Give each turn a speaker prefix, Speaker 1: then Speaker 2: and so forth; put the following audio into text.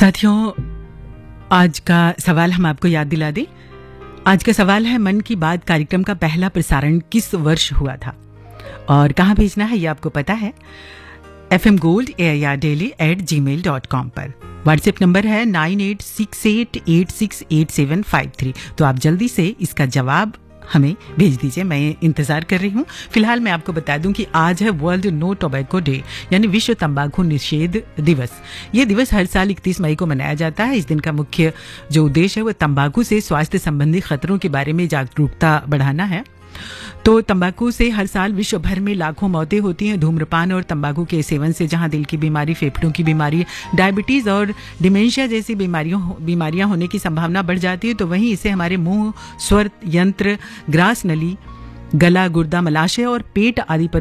Speaker 1: साथियों, आज का सवाल हम आपको याद दिला दें। आज का सवाल है, मन की बात कार्यक्रम का पहला प्रसारण किस वर्ष हुआ था और कहाँ भेजना है ये आपको पता है? fmgold@gmail.com पर। व्हाट्सएप नंबर है 9868868753। तो आप जल्दी से इसका जवाब हमें भेज दीजिए, मैं इंतजार कर रही हूँ। फिलहाल मैं आपको बता दूं कि आज है वर्ल्ड नो टोबैको डे, यानी विश्व तंबाकू निषेध दिवस। ये दिवस हर साल 31 मई को मनाया जाता है। इस दिन का मुख्य जो उद्देश्य है वो तंबाकू से स्वास्थ्य संबंधी खतरों के बारे में जागरूकता बढ़ाना है। तो तंबाकू से हर साल विश्व भर में लाखों मौतें होती हैं। धूम्रपान और तंबाकू के सेवन से जहां दिल की बीमारी, फेफड़ों की बीमारी, डायबिटीज और डिमेंशिया जैसी बीमारियां होने की संभावना बढ़ जाती है, तो वहीं इसे हमारे मुंह, स्वर यंत्र, ग्रास नली, गला, गुर्दा, मलाशय और पेट आदि पर